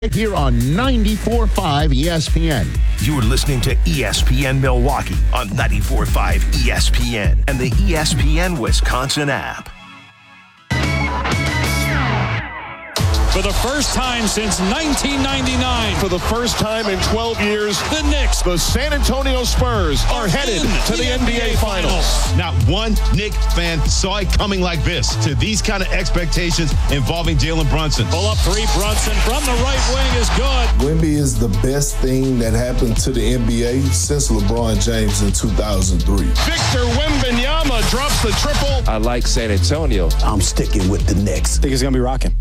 Here on 94.5 ESPN. You're listening to ESPN Milwaukee on 94.5 ESPN and the ESPN Wisconsin app. For the first time since 1999. For the first time in 12 years, the Knicks, the San Antonio Spurs, are headed to the NBA Finals. Not one Knicks fan saw it coming like this. To these kind of expectations involving Jalen Brunson. Pull up three, Brunson from the right wing is good. Wemby is the best thing that happened to the NBA since LeBron James in 2003. Victor Wembanyama drops the triple. I like San Antonio. I'm sticking with the Knicks. I think it's going to be rocking.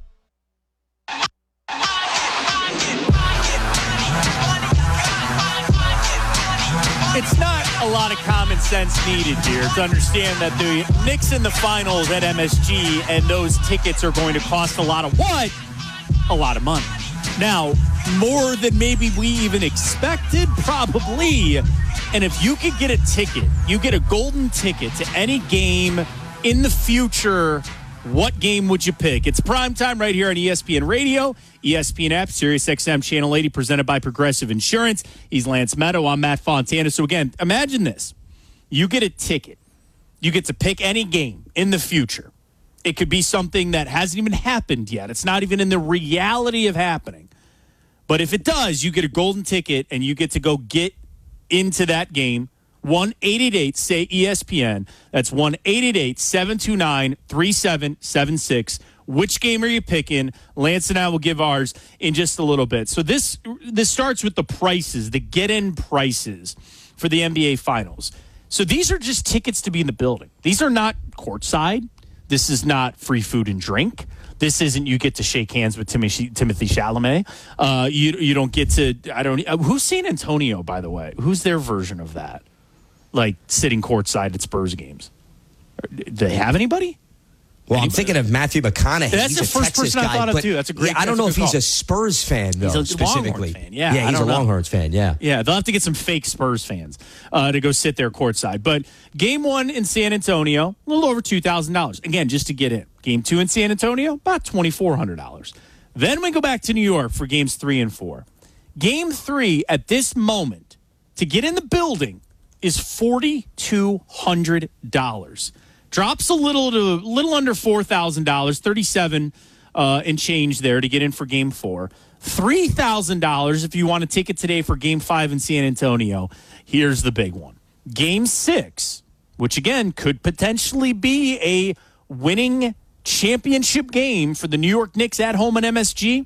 It's not a lot of common sense needed here to understand that the Knicks in the finals at MSG and those tickets are going to cost a lot of what? A lot of money. Now, more than maybe we even expected, probably. And if you could get a ticket, you get a golden ticket to any game in the future, what game would you pick? It's primetime right here on ESPN Radio, ESPN app, SiriusXM Channel 80, presented by Progressive Insurance. He's Lance Meadow. I'm Matt Fontana. So again, imagine this. You get a ticket. You get to pick any game in the future. It could be something that hasn't even happened yet. It's not even in the reality of happening. But if it does, you get a golden ticket and you get to go get into that game. 1-888-SAY-ESPN. That's 1-888-729-3776. Which game are you picking? Lance and I will give ours in just a little bit. So this starts with the prices, the get-in prices for the NBA Finals. So these are just tickets to be in the building. These are not courtside. This is not free food and drink. This isn't you get to shake hands with Timothy Chalamet. You don't get to, who's San Antonio, by the way? Who's their version of that? Like sitting courtside at Spurs games. Do they have anybody? Well, I'm thinking of Matthew McConaughey. That's the first person I thought of, too. That's a great I don't know if he's call. a Spurs fan, though, he's a specifically. Longhorns fan. Yeah, he's a Longhorns fan, yeah. Yeah, they'll have to get some fake Spurs fans to go sit there courtside. But game one in San Antonio, a little over $2,000. Again, just to get in. Game two in San Antonio, about $2,400. Then we go back to New York for games 3 and 4. Game 3, at this moment, to get in the building, is $4,200. Drops a little under $4,000, 37 and change there to get in for Game 4. $3,000 if you want to take it today for Game 5 in San Antonio. Here's the big one. Game 6, which again could potentially be a winning championship game for the New York Knicks at home at MSG.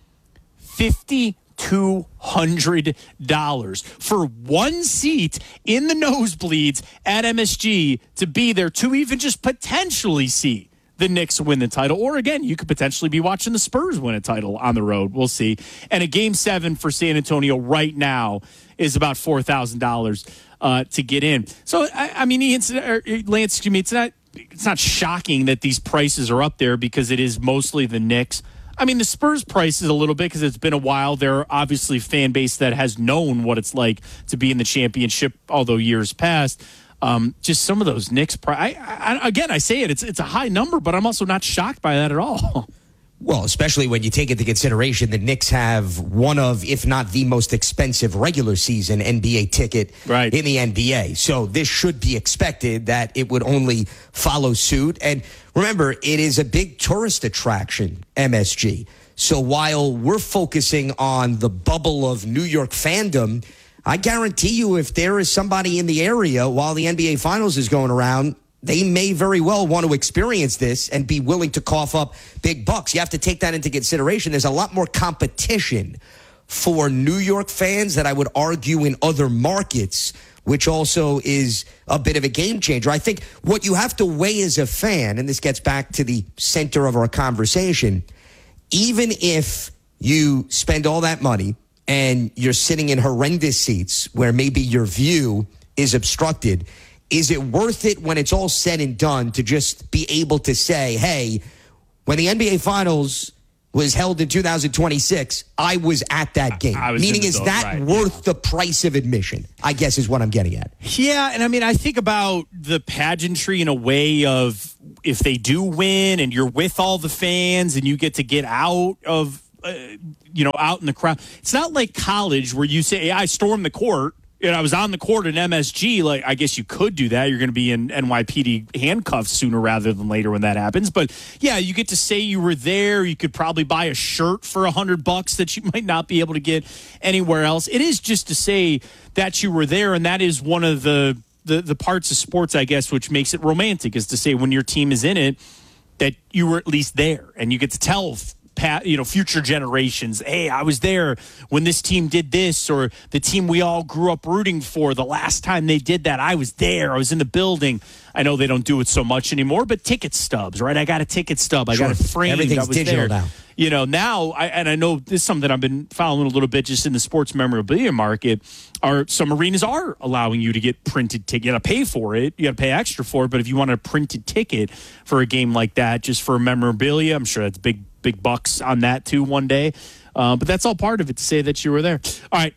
$5,200 for one seat in the nosebleeds at MSG to be there to even just potentially see the Knicks win the title. Or again, you could potentially be watching the Spurs win a title on the road. We'll see. And a Game 7 for San Antonio right now is about $4,000 to get in. So, I mean, Lance, it's not shocking that these prices are up there because it is mostly the Knicks. I mean, the Spurs price is a little bit because it's been a while. They're obviously a fan base that has known what it's like to be in the championship, although years past. Just some of those Knicks I say it's a high number, but I'm also not shocked by that at all. Well, especially when you take into consideration the Knicks have one of, if not the most expensive regular season NBA ticket in the NBA. So this should be expected that it would only follow suit. And remember, it is a big tourist attraction, MSG. So while we're focusing on the bubble of New York fandom, I guarantee you if there is somebody in the area while the NBA Finals is going around, they may very well want to experience this and be willing to cough up big bucks. You have to take that into consideration. There's a lot more competition for New York fans that I would argue in other markets, which also is a bit of a game changer. I think what you have to weigh as a fan, and this gets back to the center of our conversation, even if you spend all that money and you're sitting in horrendous seats where maybe your view is obstructed, is it worth it when it's all said and done to just be able to say, hey, when the NBA Finals was held in 2026, I was at that game? Meaning, is that worth the price of admission? I guess is what I'm getting at. Yeah, and I mean, I think about the pageantry in a way of if they do win and you're with all the fans and you get to get out of out in the crowd. It's not like college where you say, hey, I stormed the court and I was on the court in MSG. Like, I guess you could do that. You're going to be in NYPD handcuffs sooner rather than later when that happens. But yeah, you get to say you were there. You could probably buy a shirt for $100 that you might not be able to get anywhere else. It is just to say that you were there, and that is one of the parts of sports, I guess, which makes it romantic, is to say when your team is in it, that you were at least there, and you get to tell future generations, hey, I was there when this team did this, or the team we all grew up rooting for, the last time they did that, I was there, I was in the building. I know they don't do it so much anymore, but ticket stubs, right? I got a ticket stub. I got it framed. Everything's digital there. now. Now, I know this is something I've been following a little bit just in the sports memorabilia market. Some arenas are allowing you to get printed ticket. You got to pay for it. You got to pay extra for it. But if you want a printed ticket for a game like that, just for memorabilia, I'm sure that's big bucks on that too one day. But that's all part of it to say that you were there. All right,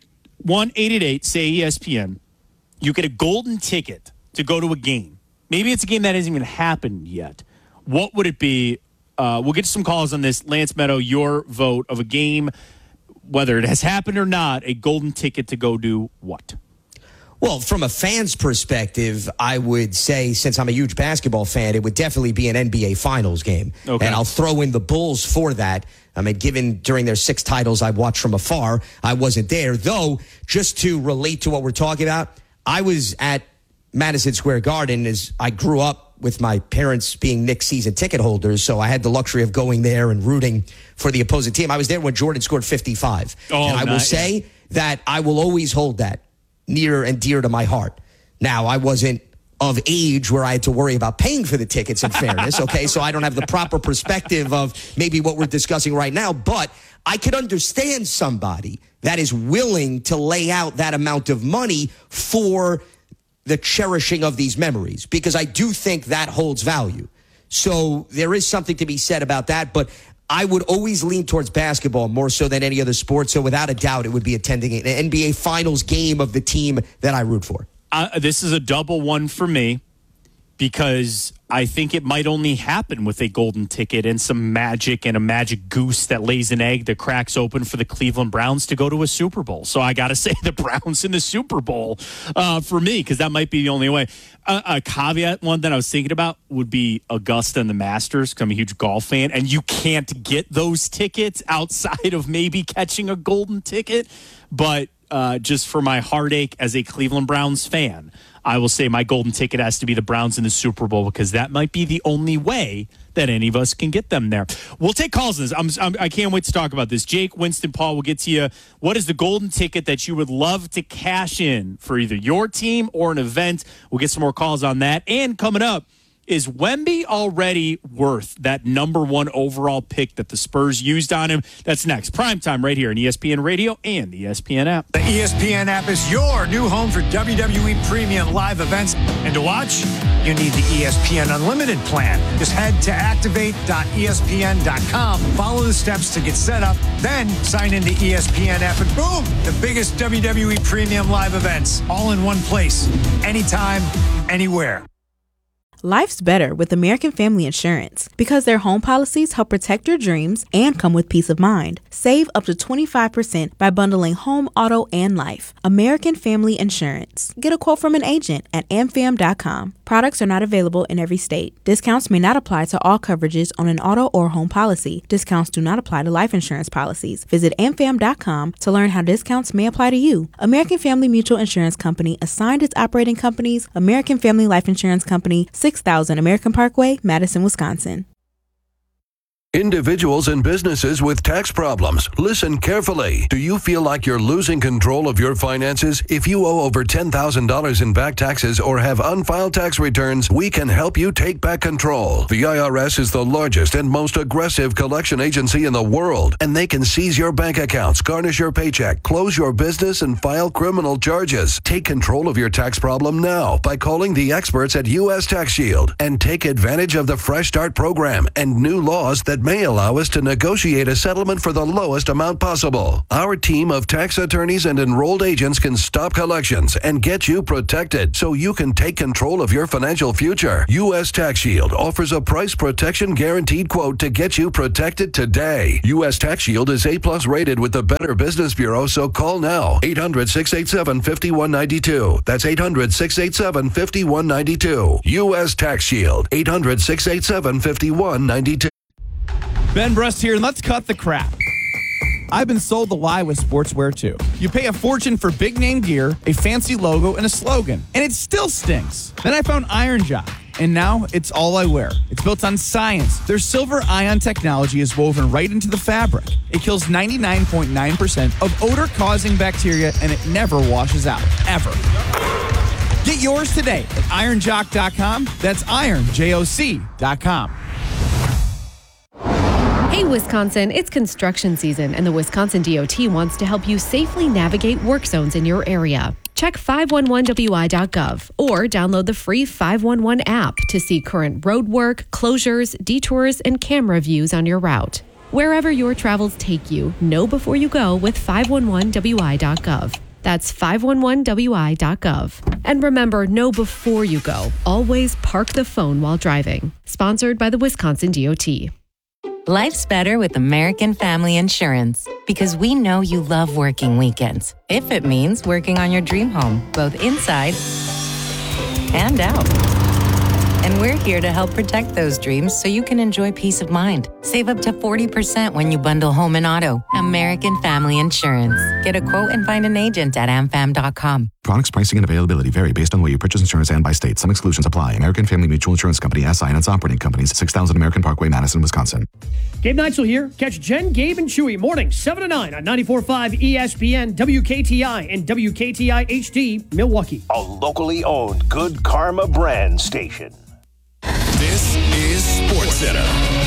1-888-SAY-ESPN. You get a golden ticket to go to a game. Maybe it's a game that hasn't even happened yet. What would it be? We'll get to some calls on this. Lance Meadow, your vote of a game, whether it has happened or not, a golden ticket to go do what? Well, from a fan's perspective, I would say, since I'm a huge basketball fan, it would definitely be an NBA Finals game. Okay. And I'll throw in the Bulls for that. I mean, given during their 6 titles I watched from afar, I wasn't there. Though, just to relate to what we're talking about, I was at Madison Square Garden as I grew up with my parents being Knicks season ticket holders, so I had the luxury of going there and rooting for the opposing team. I was there when Jordan scored 55. And I will say that I will always hold that near and dear to my heart. Now, I wasn't of age where I had to worry about paying for the tickets, in fairness, okay? So I don't have the proper perspective of maybe what we're discussing right now, but I could understand somebody that is willing to lay out that amount of money for the cherishing of these memories, because I do think that holds value. So there is something to be said about that, but I would always lean towards basketball more so than any other sport. So without a doubt, it would be attending an NBA Finals game of the team that I root for. This is a double one for me, because I think it might only happen with a golden ticket and some magic and a magic goose that lays an egg that cracks open for the Cleveland Browns to go to a Super Bowl. So I got to say the Browns in the Super Bowl for me, because that might be the only way. A caveat one that I was thinking about would be Augusta and the Masters, because I'm a huge golf fan, and you can't get those tickets outside of maybe catching a golden ticket. But just for my heartache as a Cleveland Browns fan, I will say my golden ticket has to be the Browns in the Super Bowl, because that might be the only way that any of us can get them there. We'll take calls on this. I can't wait to talk about this. Jake, Winston, Paul, we'll get to you. What is the golden ticket that you would love to cash in for either your team or an event? We'll get some more calls on that. And coming up, is Wemby already worth that number 1 overall pick that the Spurs used on him? That's next. Primetime right here on ESPN Radio and the ESPN app. The ESPN app is your new home for WWE Premium live events. And to watch, you need the ESPN Unlimited plan. Just head to activate.espn.com, follow the steps to get set up, then sign into ESPN app, and boom, the biggest WWE Premium live events all in one place, anytime, anywhere. Life's better with American Family Insurance, because their home policies help protect your dreams and come with peace of mind. Save up to 25% by bundling home, auto, and life. American Family Insurance. Get a quote from an agent at amfam.com. Products are not available in every state. Discounts may not apply to all coverages on an auto or home policy. Discounts do not apply to life insurance policies. Visit amfam.com to learn how discounts may apply to you. American Family Mutual Insurance Company assigned its operating companies, American Family Life Insurance Company, 6000 American Parkway, Madison, Wisconsin. Individuals and businesses with tax problems, listen carefully. Do you feel like you're losing control of your finances? If you owe over $10,000 in back taxes or have unfiled tax returns, we can help you take back control. The IRS is the largest and most aggressive collection agency in the world, and they can seize your bank accounts, garnish your paycheck, close your business, and file criminal charges. Take control of your tax problem now by calling the experts at U.S. Tax Shield and take advantage of the Fresh Start program and new laws that may allow us to negotiate a settlement for the lowest amount possible. Our team of tax attorneys and enrolled agents can stop collections and get you protected so you can take control of your financial future. U.S. Tax Shield offers a price protection guaranteed quote to get you protected today. U.S. Tax Shield is A+ rated with the Better Business Bureau, so call now. 800-687-5192. That's 800-687-5192. U.S. Tax Shield. 800-687-5192. Ben Brust here, and let's cut the crap. I've been sold the lie with sportswear, too. You pay a fortune for big-name gear, a fancy logo, and a slogan, and it still stinks. Then I found Iron Jock, and now it's all I wear. It's built on science. Their silver ion technology is woven right into the fabric. It kills 99.9% of odor-causing bacteria, and it never washes out, ever. Get yours today at ironjock.com. That's ironjoc.com. Hey, Wisconsin, it's construction season, and the Wisconsin DOT wants to help you safely navigate work zones in your area. Check 511wi.gov or download the free 511 app to see current road work, closures, detours, and camera views on your route. Wherever your travels take you, know before you go with 511wi.gov. That's 511wi.gov. And remember, know before you go. Always park the phone while driving. Sponsored by the Wisconsin DOT. Life's better with American Family Insurance because we know you love working weekends. If it means working on your dream home, both inside and out. And we're here to help protect those dreams so you can enjoy peace of mind. Save up to 40% when you bundle home and auto. American Family Insurance. Get a quote and find an agent at amfam.com. Products, pricing, and availability vary based on where you purchase insurance and by state. Some exclusions apply. American Family Mutual Insurance Company, SI, and its operating companies, 6000 American Parkway, Madison, Wisconsin. Gabe Neitzel here. Catch Jen, Gabe, and Chewy mornings 7 to 9 on 94.5 ESPN, WKTI, and WKTI HD, Milwaukee. A locally owned Good Karma brand station. This is SportsCenter.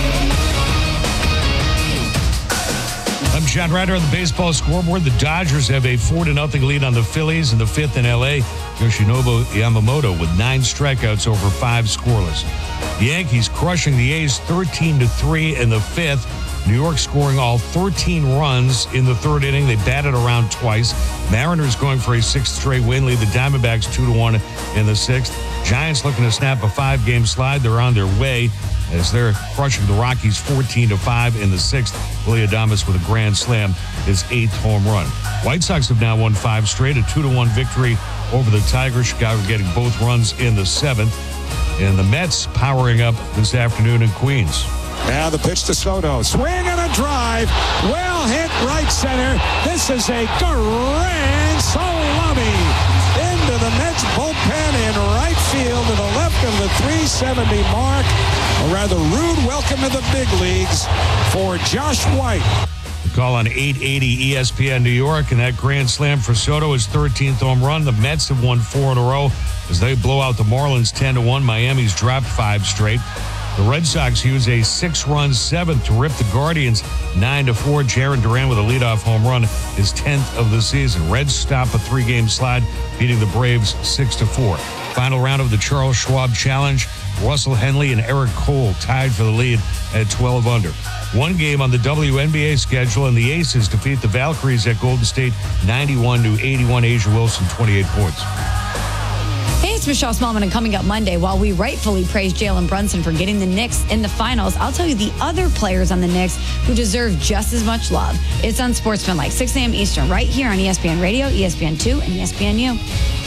I'm John Ryder on the baseball scoreboard. The Dodgers have a 4-0 lead on the Phillies in the fifth in L.A. Yoshinobu Yamamoto with 9 strikeouts over 5 scoreless. The Yankees crushing the A's 13-3 in the fifth. New York scoring all 13 runs in the third inning. They batted around twice. Mariners going for a 6th straight win, lead the Diamondbacks 2-1 in the 6th. Giants looking to snap a 5-game slide. They're on their way as they're crushing the Rockies 14-5 in the 6th. Willie Adames with a grand slam, his 8th home run. White Sox have now won 5 straight, a 2-1 victory over the Tigers. Chicago getting both runs in the 7th. And the Mets powering up this afternoon in Queens. Now the pitch to Soto. Swing and a drive. Well hit right center. This is a grand salami into the Mets bullpen in right field to the left of the 370 mark. A rather rude welcome to the big leagues for Josh White. The call on 880 ESPN New York, and that grand slam for Soto, his 13th home run. The Mets have won 4 in a row as they blow out the Marlins 10-1. Miami's dropped 5 straight. The Red Sox use a 6-run 7th to rip the Guardians 9-4. Jarren Duran with a leadoff home run, his 10th of the season. Reds stop a 3-game slide, beating the Braves 6-4. Final round of the Charles Schwab Challenge. Russell Henley and Eric Cole tied for the lead at 12 under. One game on the WNBA schedule, and the Aces defeat the Valkyries at Golden State 91-81. Asia Wilson, 28 points. Hey, it's Michelle Smallman, and coming up Monday, while we rightfully praise Jalen Brunson for getting the Knicks in the finals, I'll tell you the other players on the Knicks who deserve just as much love. It's Unsportsmanlike, 6 a.m. Eastern, right here on ESPN Radio, ESPN2, and ESPNU.